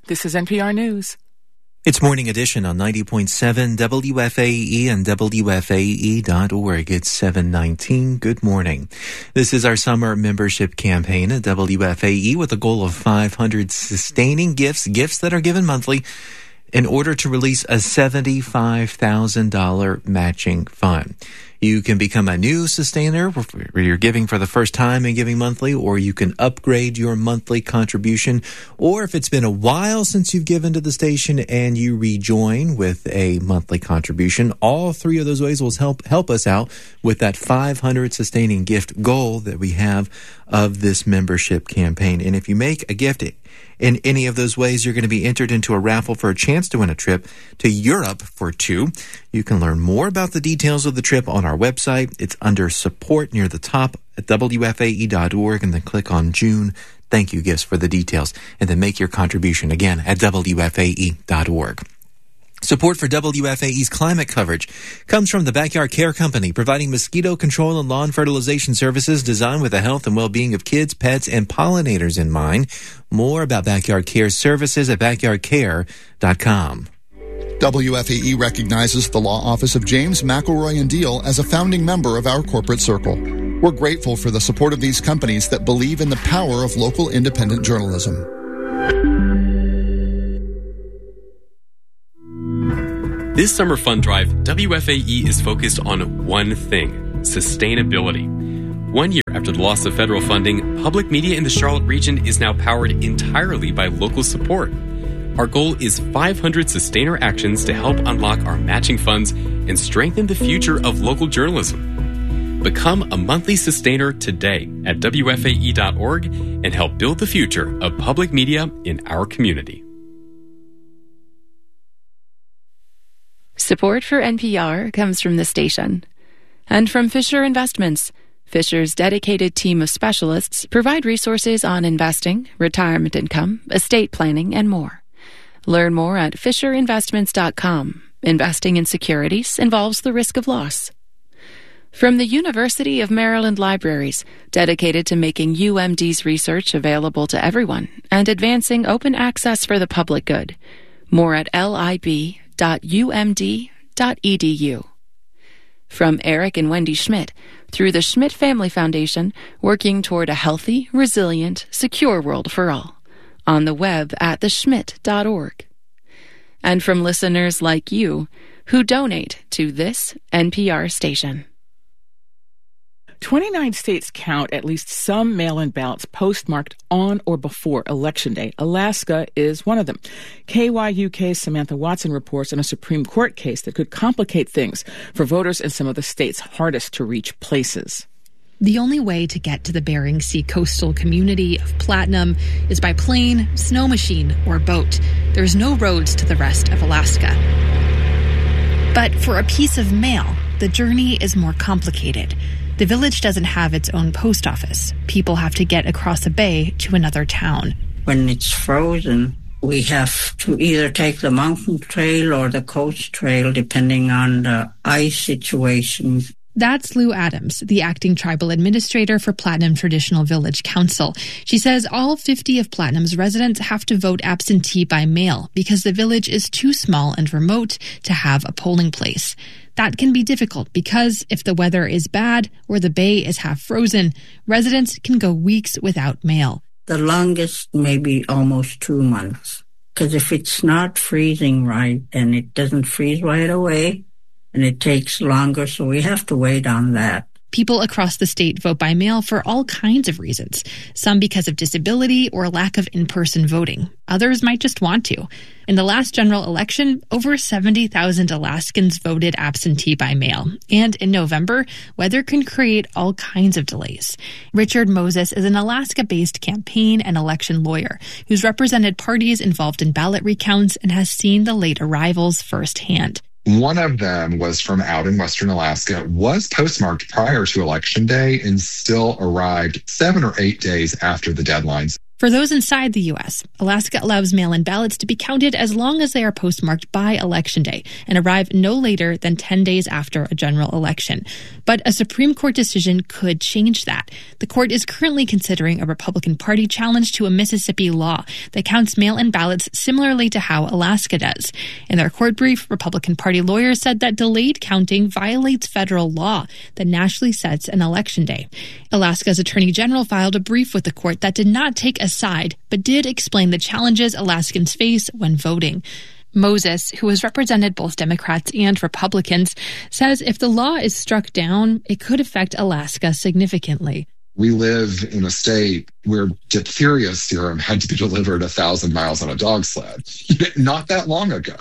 This is NPR News. It's Morning Edition on 90.7 WFAE and WFAE.org. It's 7:19. Good morning. This is our summer membership campaign at WFAE with a goal of 500 sustaining gifts that are given monthly in order to release a $75,000 matching fund. You can become a new sustainer where you're giving for the first time and giving monthly, or you can upgrade your monthly contribution. Or if it's been a while since you've given to the station and you rejoin with a monthly contribution, all three of those ways will help us out with that 500 sustaining gift goal that we have of this membership campaign. And if you make a gift in any of those ways, you're going to be entered into a raffle for a chance to win a trip to Europe for two. You can learn more about the details of the trip on our website. It's under support near the top at WFAE.org, and then click on June Thank You Gifts for the details, and then make your contribution again at WFAE.org. Support for WFAE's climate coverage comes from the Backyard Care Company, providing mosquito control and lawn fertilization services designed with the health and well-being of kids, pets, and pollinators in mind. More about Backyard Care services at backyardcare.com. WFAE recognizes the law office of James McElroy and Deal as a founding member of our corporate circle. We're grateful for the support of these companies that believe in the power of local independent journalism. This summer fund drive, WFAE is focused on one thing: sustainability. 1 year after the loss of federal funding, public media in the Charlotte region is now powered entirely by local support. Our goal is 500 sustainer actions to help unlock our matching funds and strengthen the future of local journalism. Become a monthly sustainer today at WFAE.org and help build the future of public media in our community. Support for NPR comes from the station and from Fisher Investments. Fisher's dedicated team of specialists provide resources on investing, retirement income, estate planning, and more. Learn more at fisherinvestments.com. Investing in securities involves the risk of loss. From the University of Maryland Libraries, dedicated to making UMD's research available to everyone and advancing open access for the public good. More at lib.umd.edu. From Eric and Wendy Schmidt, through the Schmidt Family Foundation, working toward a healthy, resilient, secure world for all. On the web at theschmidt.org. And from listeners like you who donate to this NPR station. 29 states count at least some mail-in ballots postmarked on or before Election Day. Alaska is one of them. KYUK's Samantha Watson reports on a Supreme Court case that could complicate things for voters in some of the state's hardest-to-reach places. The only way to get to the Bering Sea coastal community of Platinum is by plane, snow machine, or boat. There's no roads to the rest of Alaska. But for a piece of mail, the journey is more complicated. The village doesn't have its own post office. People have to get across a bay to another town. When it's frozen, we have to either take the mountain trail or the coast trail, depending on the ice situation. That's Lou Adams, the acting tribal administrator for Platinum Traditional Village Council. She says all 50 of Platinum's residents have to vote absentee by mail because the village is too small and remote to have a polling place. That can be difficult because if the weather is bad or the bay is half frozen, residents can go weeks without mail. The longest maybe almost 2 months. Because if it's not freezing right and it doesn't freeze right away, and it takes longer, so we have to wait on that. People across the state vote by mail for all kinds of reasons. Some because of disability or lack of in-person voting. Others might just want to. In the last general election, over 70,000 Alaskans voted absentee by mail. And in November, weather can create all kinds of delays. Richard Moses is an Alaska-based campaign and election lawyer who's represented parties involved in ballot recounts and has seen the late arrivals firsthand. One of them was from out in Western Alaska, was postmarked prior to Election Day and still arrived 7 or 8 days after the deadlines. For those inside the U.S., Alaska allows mail-in ballots to be counted as long as they are postmarked by Election Day and arrive no later than 10 days after a general election. But a Supreme Court decision could change that. The court is currently considering a Republican Party challenge to a Mississippi law that counts mail-in ballots similarly to how Alaska does. In their court brief, Republican Party lawyers said that delayed counting violates federal law that nationally sets an election day. Alaska's Attorney General filed a brief with the court that did not take a side, but did explain the challenges Alaskans face when voting. Moses, who has represented both Democrats and Republicans, says if the law is struck down, it could affect Alaska significantly. We live in a state where diphtheria serum had to be delivered 1,000 miles on a dog sled not that long ago.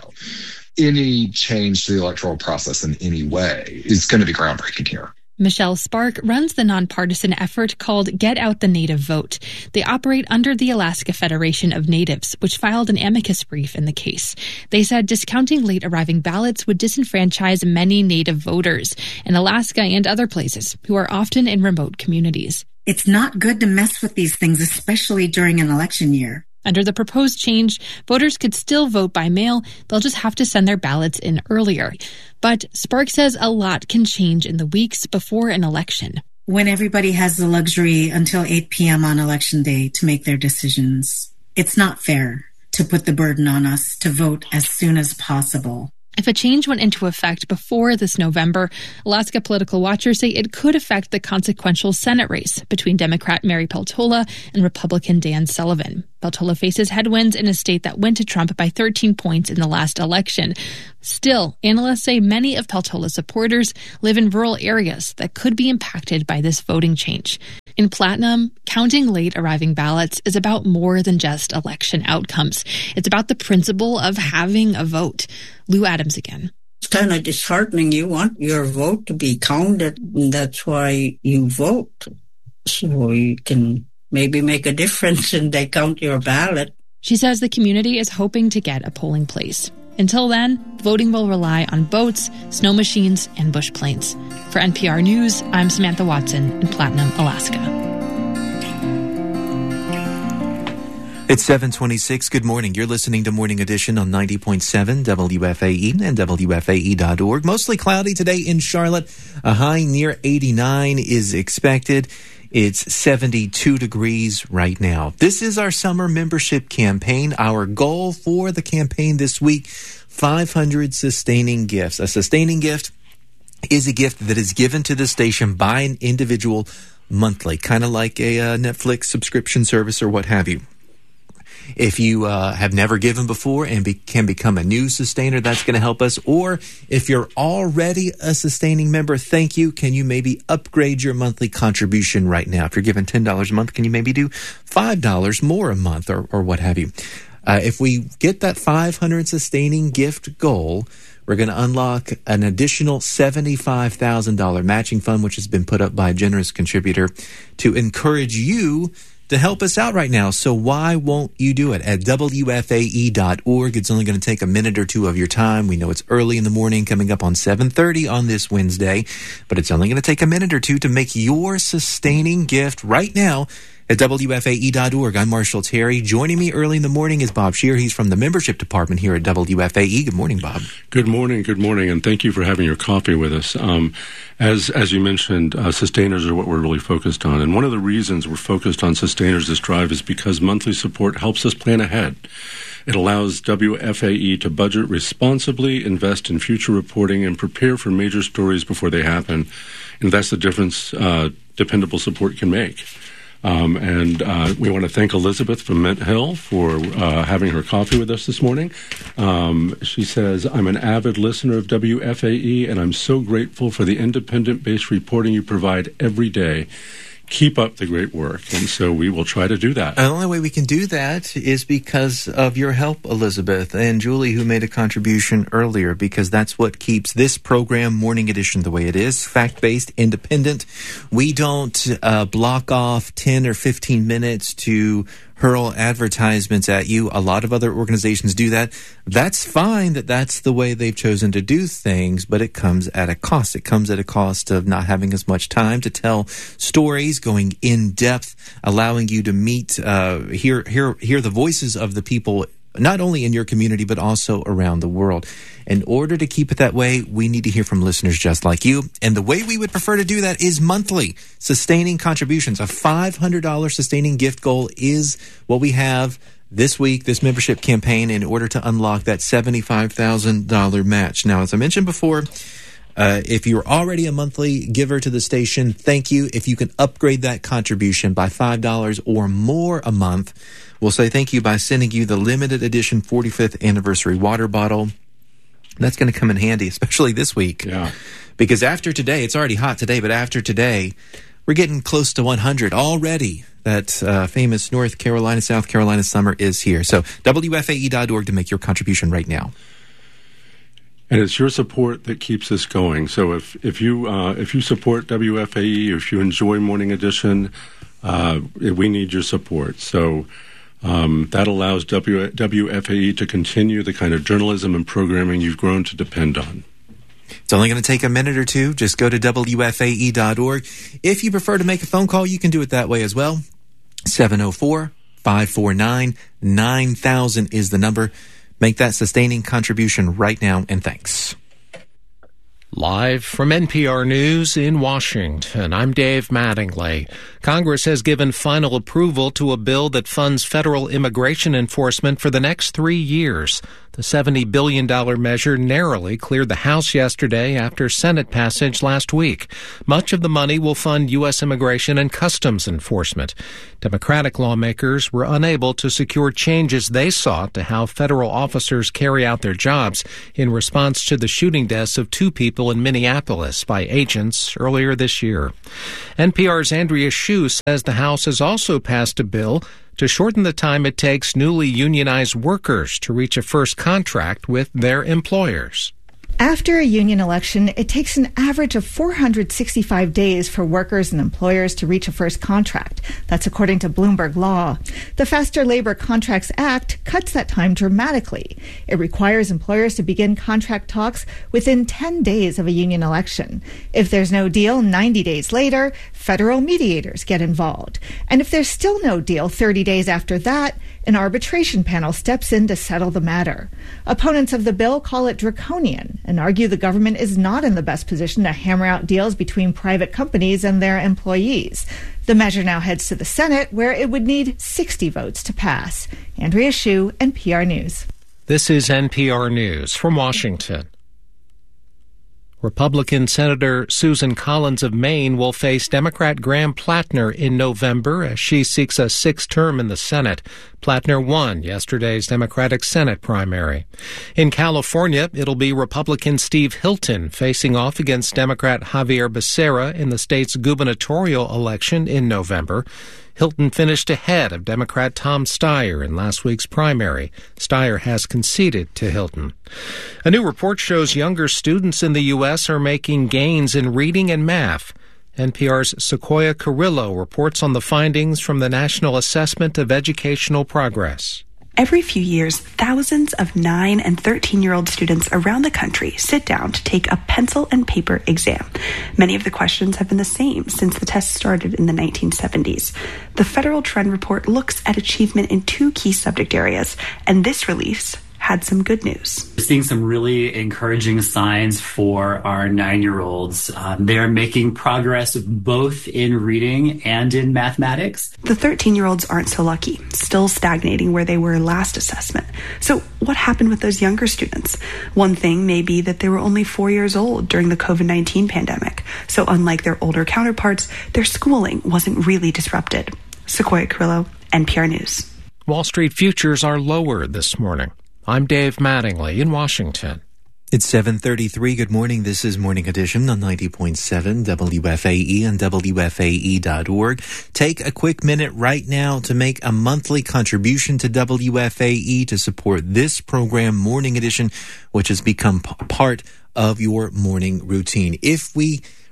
Any change to the electoral process in any way is going to be groundbreaking here. Michelle Spark runs the nonpartisan effort called Get Out the Native Vote. They operate under the Alaska Federation of Natives, which filed an amicus brief in the case. They said discounting late arriving ballots would disenfranchise many Native voters in Alaska and other places who are often in remote communities. It's not good to mess with these things, especially during an election year. Under the proposed change, voters could still vote by mail. They'll just have to send their ballots in earlier. But Spark says a lot can change in the weeks before an election. When everybody has the luxury until 8 p.m. on election day to make their decisions, it's not fair to put the burden on us to vote as soon as possible. If a change went into effect before this November, Alaska political watchers say it could affect the consequential Senate race between Democrat Mary Peltola and Republican Dan Sullivan. Peltola faces headwinds in a state that went to Trump by 13 points in the last election. Still, analysts say many of Peltola's supporters live in rural areas that could be impacted by this voting change. In Platinum, counting late arriving ballots is about more than just election outcomes. It's about the principle of having a vote. Lou Adams again. It's kind of disheartening. You want your vote to be counted, and that's why you vote. So you can maybe make a difference and they count your ballot. She says the community is hoping to get a polling place. Until then, voting will rely on boats, snow machines, and bush planes. For NPR News, I'm Samantha Watson in Platinum, Alaska. It's 7:26. Good morning. You're listening to Morning Edition on 90.7 WFAE and WFAE.org. Mostly cloudy today in Charlotte. A high near 89 is expected. It's 72 degrees right now. This is our summer membership campaign. Our goal for the campaign this week, 500 sustaining gifts. A sustaining gift is a gift that is given to the station by an individual monthly, kind of like a Netflix subscription service or what have you. If you have never given before and can become a new sustainer, that's going to help us. Or if you're already a sustaining member, thank you. Can you maybe upgrade your monthly contribution right now? If you're giving $10 a month, can you maybe do $5 more a month or what have you? If we get that 500 sustaining gift goal, we're going to unlock an additional $75,000 matching fund, which has been put up by a generous contributor to encourage you to help us out right now. So why won't you do it? At WFAE.org, it's only going to take a minute or two of your time. We know it's early in the morning, coming up on 7:30 on this Wednesday, but it's only going to take a minute or two to make your sustaining gift right now at WFAE.org. I'm Marshall Terry. Joining me early in the morning is Bob Scheer. He's from the membership department here at WFAE. Good morning, Bob. Good morning, and thank you for having your coffee with us. As you mentioned, sustainers are what we're really focused on, and one of the reasons we're focused on sustainers this drive is because monthly support helps us plan ahead. It allows WFAE to budget responsibly, invest in future reporting, and prepare for major stories before they happen. And that's the difference dependable support can make. And we want to thank Elizabeth from Mint Hill for having her coffee with us this morning. She says, I'm an avid listener of WFAE, and I'm so grateful for the independent-based reporting you provide every day. Keep up the great work. And so we will try to do that. The only way we can do that is because of your help, Elizabeth, and Julie, who made a contribution earlier, because that's what keeps this program, Morning Edition, the way it is, fact-based, independent. We don't block off 10 or 15 minutes to hurl advertisements at you. A lot of other organizations do that. That's fine that's the way they've chosen to do things, but it comes at a cost. It comes at a cost of not having as much time to tell stories, going in depth, allowing you to meet, hear the voices of the people, not only in your community, but also around the world. In order to keep it that way, we need to hear from listeners just like you. And the way we would prefer to do that is monthly sustaining contributions. A $500 sustaining gift goal is what we have this week, this membership campaign, in order to unlock that $75,000 match. Now, as I mentioned before, if you're already a monthly giver to the station, thank you. If you can upgrade that contribution by $5 or more a month, we'll say thank you by sending you the limited edition 45th anniversary water bottle. That's going to come in handy, especially this week. Yeah. Because after today, it's already hot today, but after today, we're getting close to 100 already. That famous North Carolina, South Carolina summer is here. So WFAE.org to make your contribution right now. And it's your support that keeps us going. So if you support WFAE, or if you enjoy Morning Edition, we need your support. So that allows WFAE to continue the kind of journalism and programming you've grown to depend on. It's only going to take a minute or two. Just go to WFAE.org. If you prefer to make a phone call, you can do it that way as well. 704-549-9000 is the number. Make that sustaining contribution right now, and thanks. Live from NPR News in Washington, I'm Dave Mattingly. Congress has given final approval to a bill that funds federal immigration enforcement for the next 3 years. The $70 billion measure narrowly cleared the House yesterday after Senate passage last week. Much of the money will fund U.S. immigration and customs enforcement. Democratic lawmakers were unable to secure changes they sought to how federal officers carry out their jobs in response to the shooting deaths of 2 people in Minneapolis by agents earlier this year. NPR's Andrea Hsu says the House has also passed a bill to shorten the time it takes newly unionized workers to reach a first contract with their employers. After a union election, it takes an average of 465 days for workers and employers to reach a first contract. That's according to Bloomberg Law. The Faster Labor Contracts Act cuts that time dramatically. It requires employers to begin contract talks within 10 days of a union election. If there's no deal 90 days later, federal mediators get involved. And if there's still no deal 30 days after that, an arbitration panel steps in to settle the matter. Opponents of the bill call it draconian and argue the government is not in the best position to hammer out deals between private companies and their employees. The measure now heads to the Senate, where it would need 60 votes to pass. Andrea Hsu, NPR News. This is NPR News from Washington. Republican Senator Susan Collins of Maine will face Democrat Graham Plattner in November as she seeks a 6th term in the Senate. Plattner won yesterday's Democratic Senate primary. In California, it'll be Republican Steve Hilton facing off against Democrat Javier Becerra in the state's gubernatorial election in November. Hilton finished ahead of Democrat Tom Steyer in last week's primary. Steyer has conceded to Hilton. A new report shows younger students in the U.S. are making gains in reading and math. NPR's Sequoia Carrillo reports on the findings from the National Assessment of Educational Progress. Every few years, thousands of 9 and 13-year-old students around the country sit down to take a pencil and paper exam. Many of the questions have been the same since the test started in the 1970s. The Federal Trend Report looks at achievement in 2 key subject areas, and this release had some good news. We're seeing some really encouraging signs for our 9-year-olds. They're making progress both in reading and in mathematics. The 13-year-olds aren't so lucky, still stagnating where they were last assessment. So what happened with those younger students? One thing may be that they were only 4 years old during the COVID-19 pandemic. So unlike their older counterparts, their schooling wasn't really disrupted. Sequoia Carrillo, NPR News. Wall Street futures are lower this morning. I'm Dave Mattingly in Washington. It's 7:33. Good morning. This is Morning Edition on 90.7 WFAE and WFAE.org. Take a quick minute right now to make a monthly contribution to WFAE to support this program, Morning Edition, which has become part of your morning routine. If we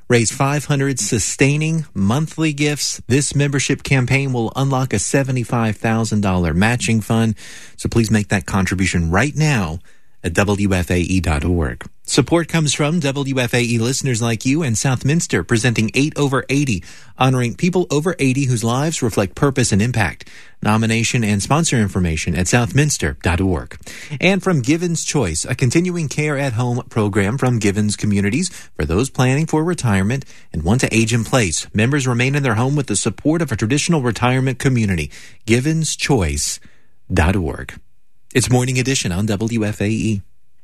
Raise 500 sustaining monthly gifts. This membership campaign will unlock a $75,000 matching fund. So please make that contribution right now at WFAE.org. Support comes from WFAE listeners like you and Southminster, presenting 8 over 80, honoring people over 80 whose lives reflect purpose and impact. Nomination and sponsor information at southminster.org. And from Givens Choice, a continuing care at home program from Givens Communities for those planning for retirement and want to age in place. Members remain in their home with the support of a traditional retirement community. GivensChoice.org. It's Morning Edition on WFAE.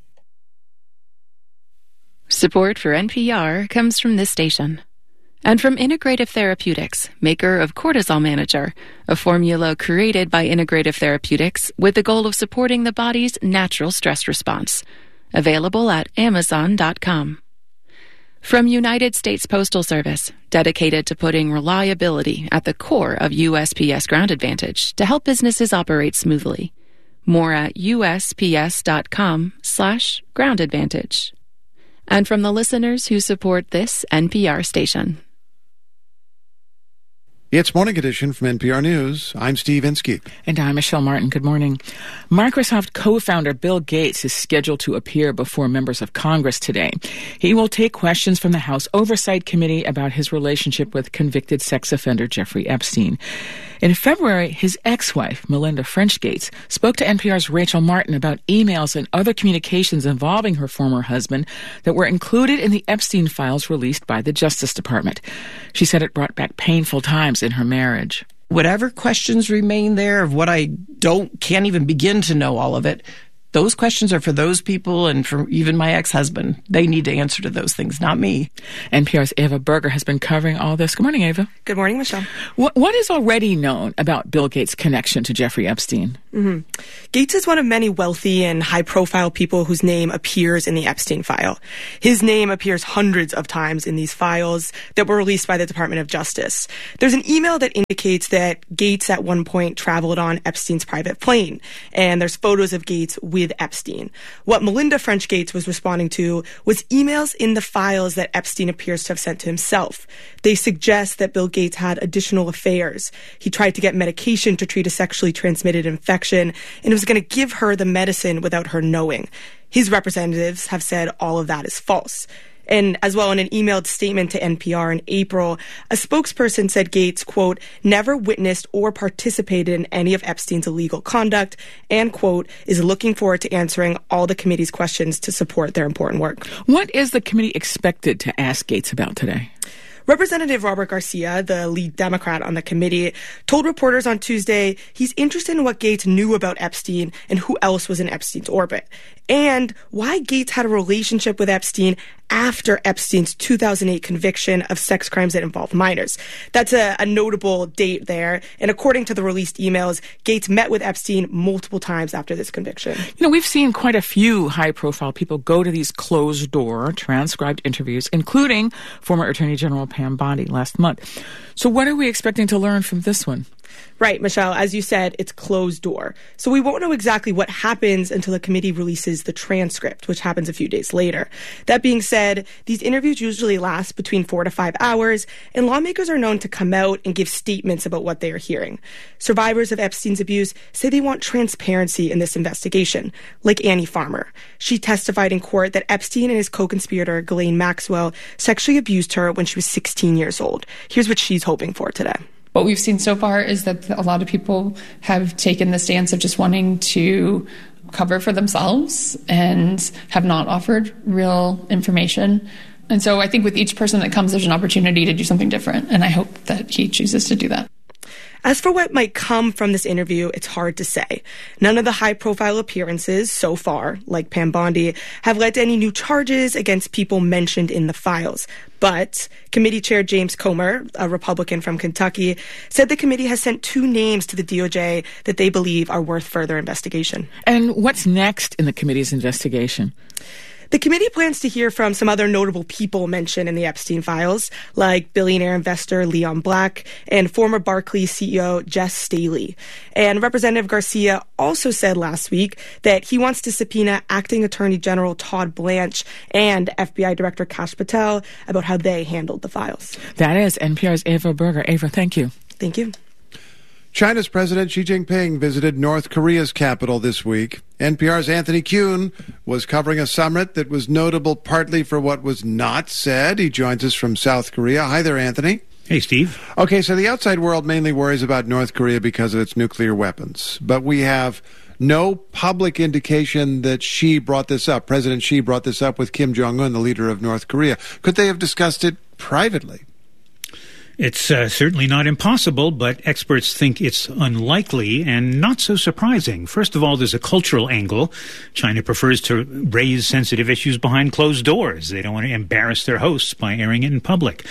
Support for NPR comes from this station. And from Integrative Therapeutics, maker of Cortisol Manager, a formula created by Integrative Therapeutics with the goal of supporting the body's natural stress response. Available at Amazon.com. From United States Postal Service, dedicated to putting reliability at the core of USPS Ground Advantage to help businesses operate smoothly. More at USPS.com/Ground Advantage. And from the listeners who support this NPR station. It's Morning Edition from NPR News. I'm Steve Inskeep. And I'm Michelle Martin. Good morning. Microsoft co-founder Bill Gates is scheduled to appear before members of Congress today. He will take questions from the House Oversight Committee about his relationship with convicted sex offender Jeffrey Epstein. In February, his ex-wife, Melinda French Gates, spoke to NPR's Rachel Martin about emails and other communications involving her former husband that were included in the Epstein files released by the Justice Department. She said it brought back painful times in her marriage. Whatever questions remain there of what I can't even begin to know all of it, those questions are for those people and for even my ex-husband. They need to answer to those things, not me. NPR's Ava Berger has been covering all this. Good morning, Ava. Good morning, Michelle. What is already known about Bill Gates' connection to Jeffrey Epstein? Gates is one of many wealthy and high-profile people whose name appears in the Epstein file. His name appears hundreds of times in these files that were released by the Department of Justice. There's an email that indicates that Gates at one point traveled on Epstein's private plane, and there's photos of Gates with Epstein. What Melinda French Gates was responding to was emails in the files that Epstein appears to have sent to himself. They suggest that Bill Gates had additional affairs. He tried to get medication to treat a sexually transmitted infection and was going to give her the medicine without her knowing. His representatives have said all of that is false. And as well, in an emailed statement to NPR in April, a spokesperson said Gates, quote, never witnessed or participated in any of Epstein's illegal conduct and, quote, is looking forward to answering all the committee's questions to support their important work. What is the committee expected to ask Gates about today? Representative Robert Garcia, the lead Democrat on the committee, told reporters on Tuesday he's interested in what Gates knew about Epstein and who else was in Epstein's orbit, and why Gates had a relationship with Epstein after Epstein's 2008 conviction of sex crimes that involved minors. That's a notable date there, and according to the released emails, Gates met with Epstein multiple times after this conviction. You know, we've seen quite a few high-profile people go to these closed-door, transcribed interviews, including former Attorney General Pam Bondi last month. So what are we expecting to learn from this one? Right, Michelle. As you said, it's closed door. So we won't know exactly what happens until the committee releases the transcript, which happens a few days later. That being said, these interviews usually last between 4 to 5 hours, and lawmakers are known to come out and give statements about what they are hearing. Survivors of Epstein's abuse say they want transparency in this investigation, like Annie Farmer. She testified in court that Epstein and his co-conspirator, Ghislaine Maxwell, sexually abused her when she was 16 years old. Here's what she's hoping for today. What we've seen so far is that a lot of people have taken the stance of just wanting to cover for themselves and have not offered real information. And so I think with each person that comes, there's an opportunity to do something different. And I hope that he chooses to do that. As for what might come from this interview, it's hard to say. None of the high-profile appearances so far, like Pam Bondi, have led to any new charges against people mentioned in the files. But Committee Chair James Comer, a Republican from Kentucky, said the committee has sent 2 names to the DOJ that they believe are worth further investigation. And what's next in the committee's investigation? The committee plans to hear from some other notable people mentioned in the Epstein files, like billionaire investor Leon Black and former Barclays CEO Jess Staley. And Representative Garcia also said last week that he wants to subpoena Acting Attorney General Todd Blanche and FBI Director Kash Patel about how they handled the files. That is NPR's Ava Berger. Ava, thank you. Thank you. China's President Xi Jinping visited North Korea's capital this week. NPR's Anthony Kuhn was covering a summit that was notable partly for what was not said. He joins us from South Korea. Hi there, Anthony. Hey, Steve. Okay, so the outside world mainly worries about North Korea because of its nuclear weapons. But we have no public indication that Xi brought this up. President Xi brought this up with Kim Jong-un, the leader of North Korea. Could they have discussed it privately? It's certainly not impossible, but experts think it's unlikely and not so surprising. First of all, there's a cultural angle. China prefers to raise sensitive issues behind closed doors. They don't want to embarrass their hosts by airing it in public.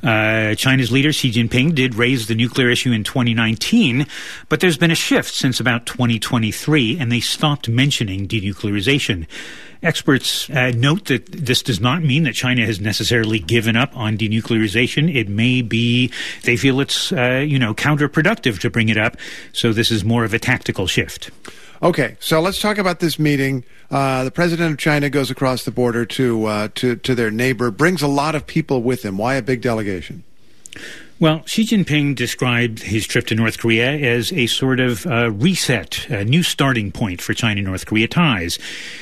China's leader, Xi Jinping, did raise the nuclear issue in 2019, but there's been a shift since about 2023, and they stopped mentioning denuclearization. Experts note that this does not mean that China has necessarily given up on denuclearization. It may be they feel it's, counterproductive to bring it up. So this is more of a tactical shift. Okay, so let's talk about this meeting. The president of China goes across the border to their neighbor, brings a lot of people with him. Why a big delegation? Well, Xi Jinping described his trip to North Korea as a sort of reset, a new starting point for China-North Korea ties.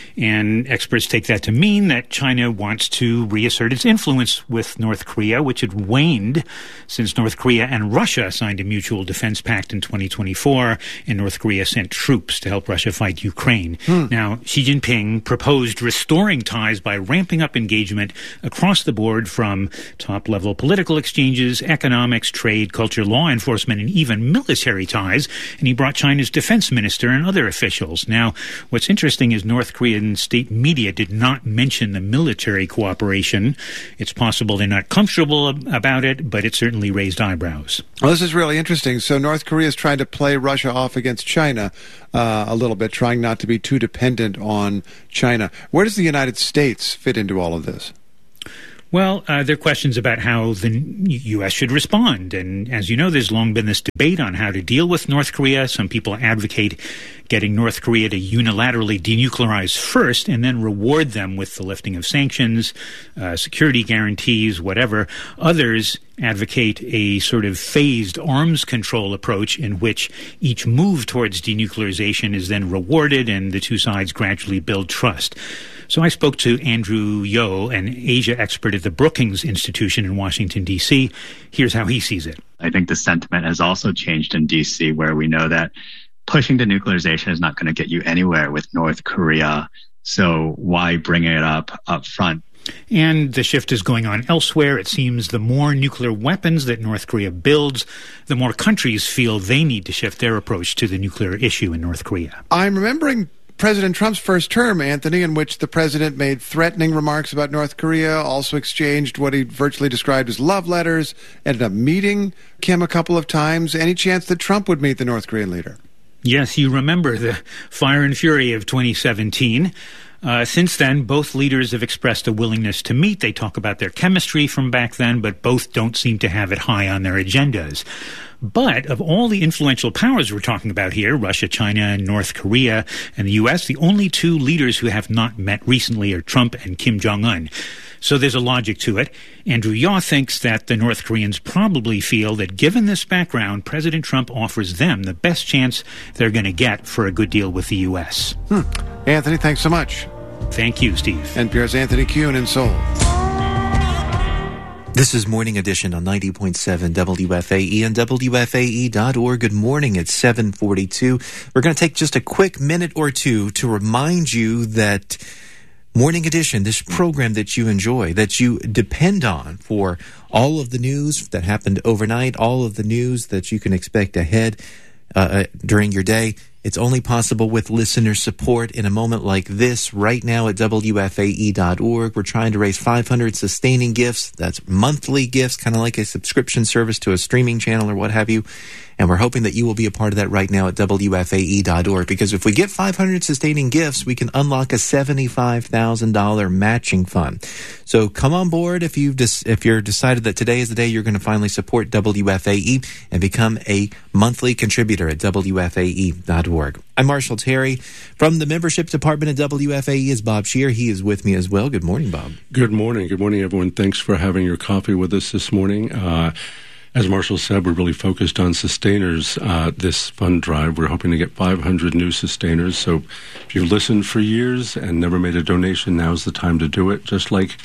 And experts take that to mean that China wants to reassert its influence with North Korea, which had waned since North Korea and Russia signed a mutual defense pact in 2024, and North Korea sent troops to help Russia fight Ukraine. Now, Xi Jinping proposed restoring ties by ramping up engagement across the board from top-level political exchanges, economics, trade, culture, law enforcement, and even military ties, and he brought China's defense minister and other officials. Now, what's interesting is North Korean state media did not mention the military cooperation. It's possible they're not comfortable about it, but it certainly raised eyebrows. Well, this is really interesting. So North Korea is trying to play Russia off against China a little bit, trying not to be too dependent on China. Where does the United States fit into all of this? Well, there are questions about how the U.S. should respond. And as you know, there's long been this debate on how to deal with North Korea. Some people advocate getting North Korea to unilaterally denuclearize first and then reward them with the lifting of sanctions, security guarantees, whatever. Others advocate a sort of phased arms control approach in which each move towards denuclearization is then rewarded and the two sides gradually build trust. So I spoke to Andrew Yo, an Asia expert at the Brookings Institution in Washington, D.C. Here's how he sees it. I think the sentiment has also changed in D.C., where we know that pushing denuclearization is not going to get you anywhere with North Korea. So why bring it up front? And the shift is going on elsewhere. It seems the more nuclear weapons that North Korea builds, the more countries feel they need to shift their approach to the nuclear issue in North Korea. I'm remembering President Trump's first term, Anthony, in which the president made threatening remarks about North Korea, also exchanged what he virtually described as love letters, ended up meeting Kim a couple of times. Any chance that Trump would meet the North Korean leader? Yes, you remember the fire and fury of 2017. Since then, both leaders have expressed a willingness to meet. They talk about their chemistry from back then, but both don't seem to have it high on their agendas. But of all the influential powers we're talking about here, Russia, China, North Korea, and the U.S., the only two leaders who have not met recently are Trump and Kim Jong-un. So there's a logic to it. Andrew Yaw thinks that the North Koreans probably feel that given this background, President Trump offers them the best chance they're going to get for a good deal with the U.S. Anthony, thanks so much. Thank you, Steve. NPR's Anthony Kuhn in Seoul. This is Morning Edition on 90.7 WFAE and WFAE.org. Good morning. It's 7:42. We're going to take just a quick minute or two to remind you that Morning Edition, this program that you enjoy, that you depend on for all of the news that happened overnight, all of the news that you can expect ahead during your day, it's only possible with listener support in a moment like this. Right now at WFAE.org, we're trying to raise 500 sustaining gifts. That's monthly gifts, kind of like a subscription service to a streaming channel or what have you. And we're hoping that you will be a part of that right now at WFAE.org, because if we get 500 sustaining gifts, we can unlock a $75,000 matching fund. So come on board if you're decided that today is the day you're going to finally support WFAE and become a monthly contributor at WFAE.org. I'm Marshall Terry. From the membership department at WFAE is Bob Scheer. He is with me as well. Good morning, Bob. Good morning. Good morning, everyone. Thanks for having your coffee with us this morning. As Marshall said, we're really focused on sustainers this fund drive. We're hoping to get 500 new sustainers. So if you've listened for years and never made a donation, now's the time to do it. Just like,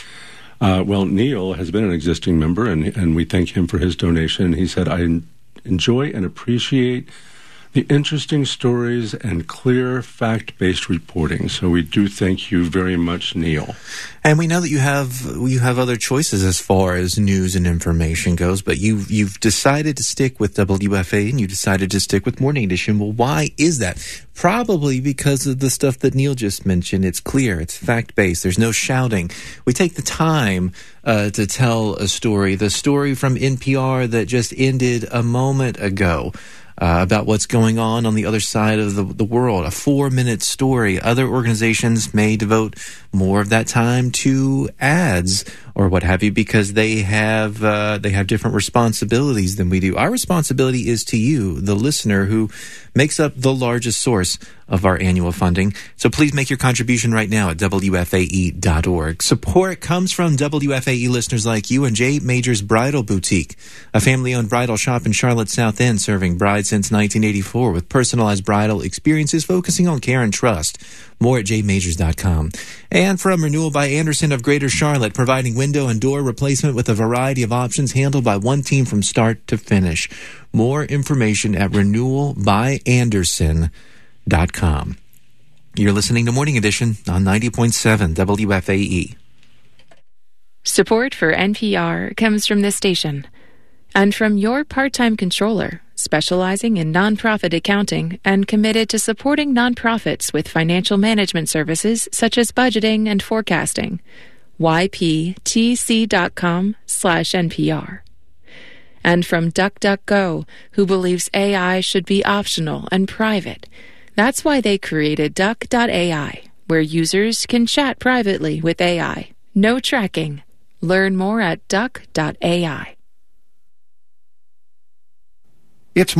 Neil has been an existing member, and we thank him for his donation. He said, I enjoy and appreciate the interesting stories and clear fact-based reporting. So we do thank you very much, Neil. And we know that you have other choices as far as news and information goes, but you've decided to stick with WFA and you decided to stick with Morning Edition. Well, why is that? Probably because of the stuff that Neil just mentioned. It's clear. It's fact-based. There's no shouting. We take the time to tell a story. The story from NPR that just ended a moment ago. About what's going on the other side of the world, a 4-minute story. Other organizations may devote more of that time to ads or what have you, because they have different responsibilities than we do. Our responsibility is to you, the listener, who makes up the largest source of our annual funding. So please make your contribution right now at WFAE.org. Support comes from WFAE listeners like you and J. Majors Bridal Boutique, a family-owned bridal shop in Charlotte South End, serving brides since 1984 with personalized bridal experiences focusing on care and trust. More at jmajors.com. And from Renewal by Andersen of Greater Charlotte, providing window and door replacement with a variety of options handled by one team from start to finish. More information at renewalbyandersen.com. You're listening to Morning Edition on 90.7 WFAE. Support for NPR comes from this station and from your part-time controller, specializing in nonprofit accounting and committed to supporting nonprofits with financial management services such as budgeting and forecasting. yptc.com/NPR. And from DuckDuckGo, who believes AI should be optional and private. That's why they created Duck.ai, where users can chat privately with AI. No tracking. Learn more at Duck.ai. It's